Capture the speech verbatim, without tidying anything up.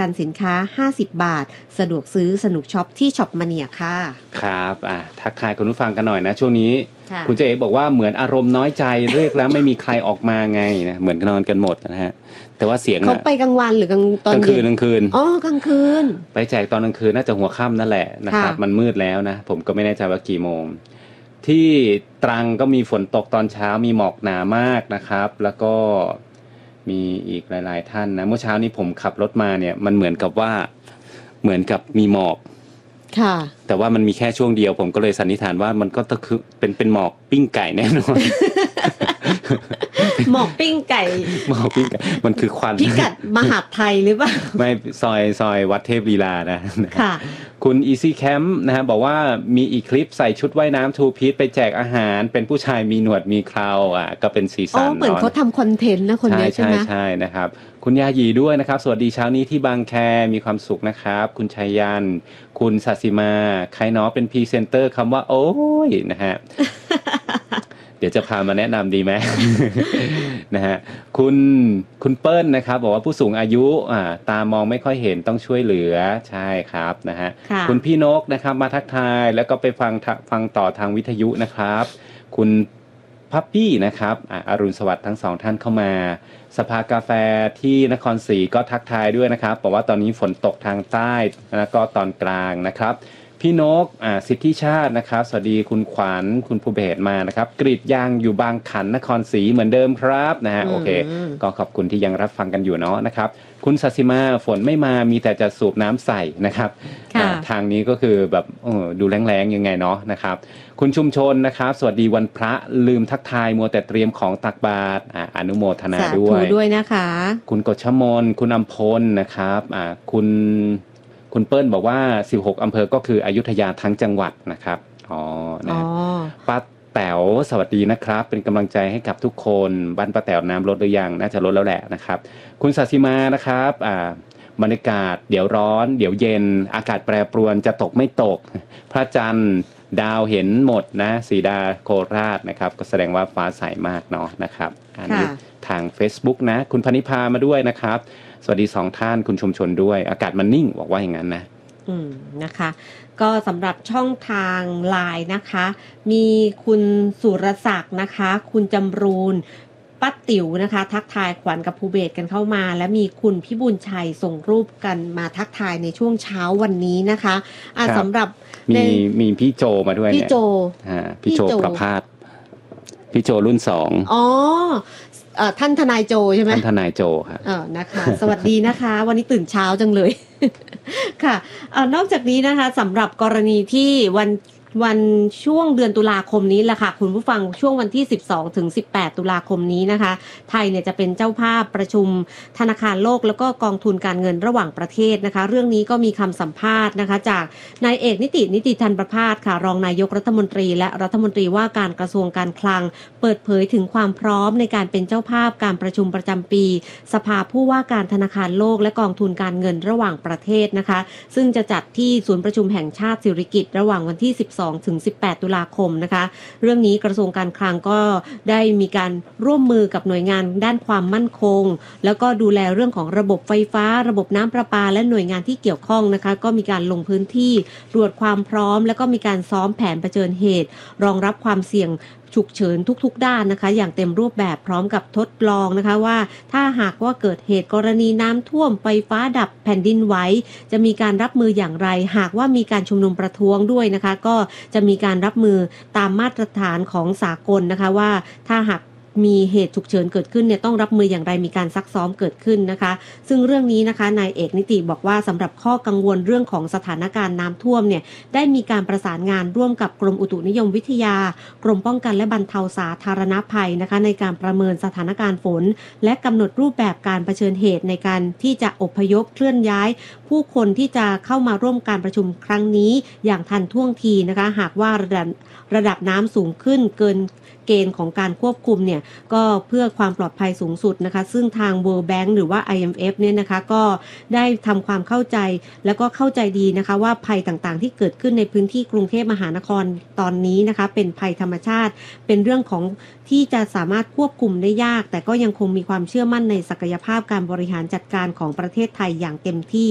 กันสินค้าห้าสิบบาทสะดวกซื้อสนุกช็อปที่ช็อปมาเนียค่ะครับอ่ะทักทายคุณผู้ฟังกันหน่อยนะช่วงนี้คุณเจ๊บอกว่าเหมือนอารมณ์น้อยใจเรียกแล้วไม่มีใครออกมาไงนะเหมือนนอนกันหมดนะฮะแต่ว่าเสียงเขาไปกลางวันหรือกลางตอนกลางคืนกลางคืนอ๋อกลางคืนไปแจกตอนกลางคืนน่าจะหัวค่ำนั่นแหละนะครับมันมืดแล้วนะผมก็ไม่แน่ใจว่ากี่โมงที่ตรังก็มีฝนตกตอนเช้ามีหมอกหนามากนะครับแล้วก็มีอีกหลายๆท่านนะเมื่อเช้านี้ผมขับรถมาเนี่ยมันเหมือนกับว่าเหมือนกับมีหมอกค่ะแต่ว่ามันมีแค่ช่วงเดียวผมก็เลยสันนิษฐานว่ามันก็ต้องคือเป็นเป็นหมอกปิ้งไก่แน่นอนหมอกปิ้งไก่หมอกปิ้งไก่มันคือควันพิกัดมหาไทยหรือเปล่าไม่ซอยซอยวัดเทพลีลานะค่ะคุณ Easy Camp นะฮะบอกว่ามีอีกคลิปใส่ชุดว่ายน้ำทูพีซไปแจกอาหารเป็นผู้ชายมีหนวดมีเคราอ่ะก็เป็นสีสันอ๋อเหมือนเขาทำคอนเทนต์นะคนนี้ใช่ไหมใช่ใช่นะครับคุณยายีด้วยนะครับสวัสดีเช้านี้ที่บางแคมีความสุขนะครับคุณชัยยันคุณศศิมาใครเนาะเป็นพรีเซนเตอร์คำว่าโอ้ยนะฮะ เดี๋ยวจะพามาแนะนำดีไหม นะฮะคุณคุณเปิ้ลนะครับบอกว่าผู้สูงอายุอ่าตามองไม่ค่อยเห็นต้องช่วยเหลือใช่ครับนะฮะ คุณพี่นกนะครับมาทักทายแล้วก็ไปฟังฟังต่อทางวิทยุนะครับคุณพัพปี้นะครับอ่าอรุณสวัสดิ์ทั้งสองท่านเข้ามาสภากาแฟที่นครศรีก็ทักทายด้วยนะครับบอกว่าตอนนี้ฝนตกทางใต้แล้วก็ตอนกลางนะครับพี่นกอ่าสิทธิชาตินะครับสวัสดีคุณขวัญคุณภูเบศมานะครับกรีดยางอยู่บางขันนครศรีเหมือนเดิมครับนะฮะโอเคก็ขอบคุณที่ยังรับฟังกันอยู่เนาะนะครับคุณศศิมาฝนไม่มามีแต่จะสูบน้ำใส่นะครับทางนี้ก็คือแบบดูแรงๆยังไงเนาะนะครับคุณชุมชนนะครับสวัสดีวันพระลืมทักทายมัวแต่เตรียมของตักบาตร อ, อนุโมทนาด้วยสาธุด้วยนะคะคุณกฤษมนคุณอำพลนะครับอ่าคุณคุณเปิ้ลบอกว่าสิบหกอำเภอก็คืออยุธยาทั้งจังหวัดนะครับอ๋อนะป้าแต๋วสวัสดีนะครับเป็นกำลังใจให้กับทุกคนบ้านป้าแต๋วน้ำลดหรือยังน่าจะลดแล้วแหละนะครับคุณศศิมานะครับอ่าบรรยากาศเดี๋ยวร้อนเดี๋ยวเย็นอากาศแปรปรวนจะตกไม่ตกพระจันทร์ดาวเห็นหมดนะสีดาโคราชนะครับก็แสดงว่าฟ้าใสมากเนาะนะครับอันนี้ทาง Facebook นะคุณพนิพามาด้วยนะครับสวัสดีสองท่านคุณชุมชนด้วยอากาศมันนิ่งบอกว่าอย่างนั้นนะอืมนะคะก็สำหรับช่องทาง ไลน์ นะคะมีคุณสุรศักดิ์นะคะคุณจำรูนป้าติ๋วนะคะทักทายขวัญกับภูเบศกันเข้ามาและมีคุณพิบูลชัยส่งรูปกันมาทักทายในช่วงเช้าวันนี้นะคะอ่ะสำหรับมีมีพี่โจมาด้วยพี่โจอ่าพี่โจประภาสพี่โจรุ่นสองอ๋อเอ่อท่านทนายโจใช่ไหมท่านทนายโจครับเออนะคะสวัสดีนะคะวันนี้ตื่นเช้าจังเลยค่ะเอ่อนอกจากนี้นะคะสำหรับกรณีที่วันวันช่วงเดือนตุลาคมนี้แหละค่ะคุณผู้ฟังช่วงวันที่สิบสองถึงสิบแปดตุลาคมนี้นะคะไทยเนี่ยจะเป็นเจ้าภาพประชุมธนาคารโลกแล้วก็กองทุนการเงินระหว่างประเทศนะคะเรื่องนี้ก็มีคำสัมภาษณ์นะคะจากนายเอกนิตินิติธันประภาสค่ะรองนายกรัฐมนตรีและรัฐมนตรีว่าการกระทรวงการคลังเปิดเผยถึงความพร้อมในการเป็นเจ้าภาพการประชุมประจำปีสภาผู้ว่าการธนาคารโลกและกองทุนการเงินระหว่างประเทศนะคะซึ่งจะจัดที่ศูนย์ประชุมแห่งชาติสิริกิติ์ระหว่างวันที่สิบสองถึงสิบแปดตุลาคมนะคะเรื่องนี้กระทรวงการคลังก็ได้มีการร่วมมือกับหน่วยงานด้านความมั่นคงแล้วก็ดูแลเรื่องของระบบไฟฟ้าระบบน้ำประปาและหน่วยงานที่เกี่ยวข้องนะคะก็มีการลงพื้นที่ตรวจความพร้อมแล้วก็มีการซ้อมแผนเผชิญเหตุรองรับความเสี่ยงฉุกเฉินทุกๆด้านนะคะอย่างเต็มรูปแบบพร้อมกับทดลองนะคะว่าถ้าหากว่าเกิดเหตุกรณีน้ำท่วมไฟฟ้าดับแผ่นดินไหวจะมีการรับมืออย่างไรหากว่ามีการชุมนุมประท้วงด้วยนะคะก็จะมีการรับมือตามมาตรฐานของสากลนะคะว่าถ้าหากมีเหตุฉุกเฉินเกิดขึ้นเนี่ยต้องรับมืออย่างไรมีการซักซ้อมเกิดขึ้นนะคะซึ่งเรื่องนี้นะคะนายเอกนิติบอกว่าสำหรับข้อกังวลเรื่องของสถานการณ์น้ำท่วมเนี่ยได้มีการประสานงานร่วมกับกรมอุตุนิยมวิทยากรมป้องกันและบรรเทาสาธารณภัยนะคะในการประเมินสถานการณ์ฝนและกำหนดรูปแบบการเผชิญเหตุในการที่จะอพยพเคลื่อนย้ายผู้คนที่จะเข้ามาร่วมการประชุมครั้งนี้อย่างทันท่วงทีนะคะหากว่าระดับระดับน้ำสูงขึ้นเกินเกณฑ์ของการควบคุมเนี่ยก็เพื่อความปลอดภัยสูงสุดนะคะซึ่งทาง World Bank หรือว่า ไอ เอ็ม เอฟ เนี่ยนะคะก็ได้ทำความเข้าใจแล้วก็เข้าใจดีนะคะว่าภัยต่างๆที่เกิดขึ้นในพื้นที่กรุงเทพมหานครตอนนี้นะคะเป็นภัยธรรมชาติเป็นเรื่องของที่จะสามารถควบคุมได้ยากแต่ก็ยังคงมีความเชื่อมั่นในศักยภาพการบริหารจัดการของประเทศไทยอย่างเต็มที่